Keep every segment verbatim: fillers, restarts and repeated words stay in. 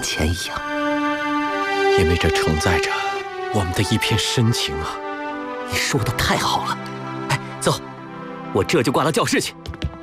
前一样。 因为这承载着我们的一片深情啊！ 你说的太好了。哎，走，我这就挂到教室去。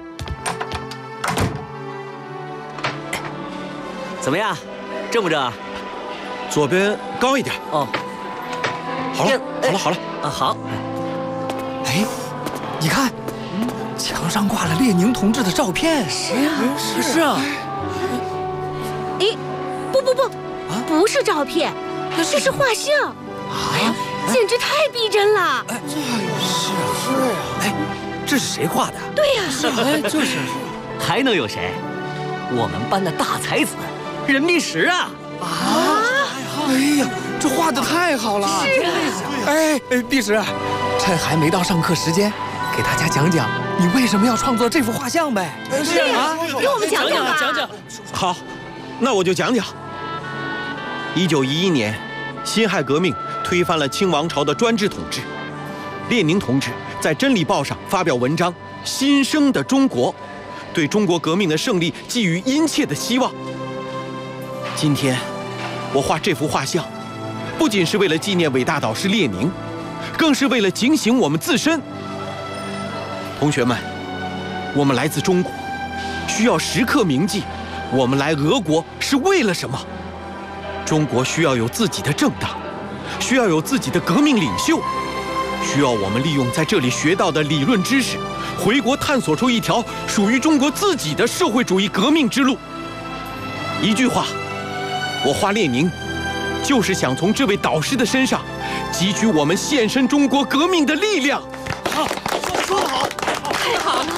怎么样，正不正？ 左边高一点。 哦， 好了，好了，好了。 啊，好。 哎，你看，墙上挂了列宁同志的照片。 是啊， 是是啊。 哎，不不不，不是照片，这是画像。 啊， 简直太逼真了。 哎，是啊，是啊。哎，这是谁画的？ 对呀。 是啊，哎，就是。 还能有谁？我们班的大才子任弼时啊！ 啊！哎呀，这画的太好了！ 是啊。 哎哎，弼时，趁还没到上课时间，给大家讲讲你为什么要创作这幅画像呗？ 是啊，给我们讲讲吧。 讲讲。好，那我就讲讲。一九一一年，辛亥革命推翻了清王朝的专制统治。列宁同志在《真理报》上发表文章《新生的中国》，对中国革命的胜利寄予殷切的希望。今天，我画这幅画像，不仅是为了纪念伟大导师列宁，更是为了警醒我们自身。同学们，我们来自中国，需要时刻铭记，我们来俄国是为了什么？中国需要有自己的政党，需要有自己的革命领袖，需要我们利用在这里学到的理论知识，回国探索出一条属于中国自己的社会主义革命之路。一句话，我画列宁，就是想从这位导师的身上汲取我们献身中国革命的力量。好，说得好， 太好了。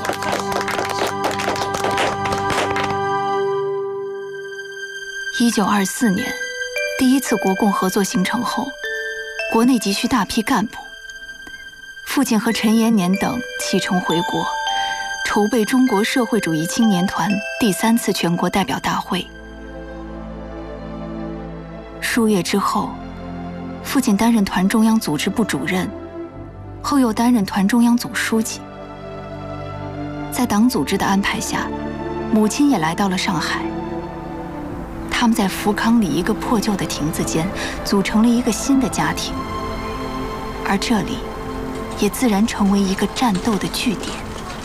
一九二四年，第一次国共合作形成后，国内急需大批干部。父亲和陈延年等启程回国，筹备中国社会主义青年团第三次全国代表大会。数月之后，父亲担任团中央组织部主任，后又担任团中央总书记。在党组织的安排下，母亲也来到了上海。他们在福康里一个破旧的亭子间组成了一个新的家庭，而这里也自然成为一个战斗的据点。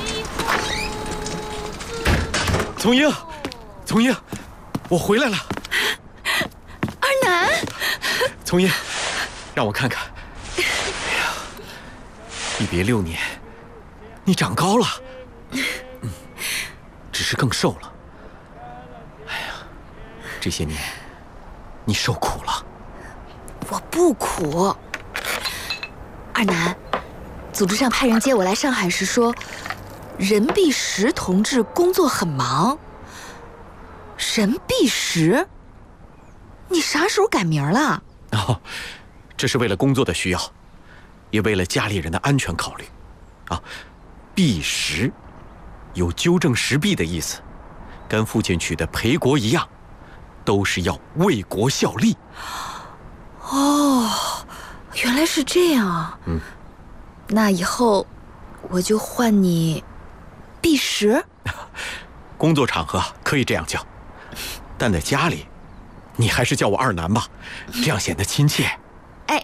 从英，从英，我回来了。 二南， 从英，让我看看。哎呀，一别六年，你长高了，嗯，只是更瘦了。哎呀，这些年你受苦了。 我不苦。二南，组织上派人接我来上海时说，任弼时同志工作很忙。任弼时？你啥时候改名了？ 哦，这是为了工作的需要，也为了家里人的安全考虑。啊，弼时有纠正时弊的意思，跟父亲取的培国一样，都是要为国效力。 哦，原来是这样啊。 嗯， 那以后我就唤你弼时。 工作场合可以这样叫，但在家里，你还是叫我二南吧，这样显得亲切。 哎，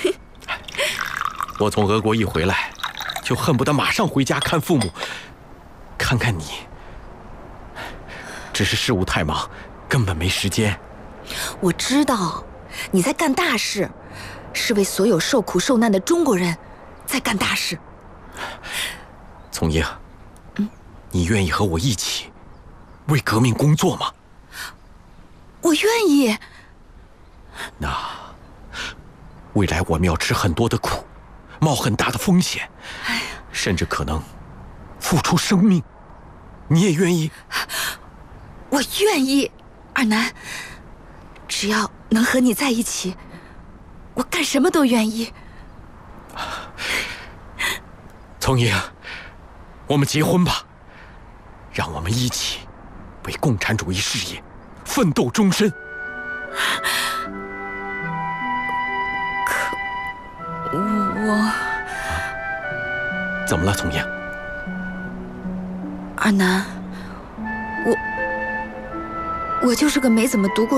我从俄国一回来，就恨不得马上回家看父母，看看你。只是事务太忙，根本没时间。 我知道你在干大事，是为所有受苦受难的中国人在干大事。 从英， 嗯， 你愿意和我一起为革命工作吗？ 我愿意。 那未来我们要吃很多的苦，冒很大的风险， 哎呀， 甚至可能付出生命，你也愿意？ 我愿意，二南，只要能和你在一起，我干什么都愿意。 从英，我们结婚吧，让我们一起为共产主义事业奋斗终身。 可我…… 怎么了，从英？ 二南，我我就是个没怎么读过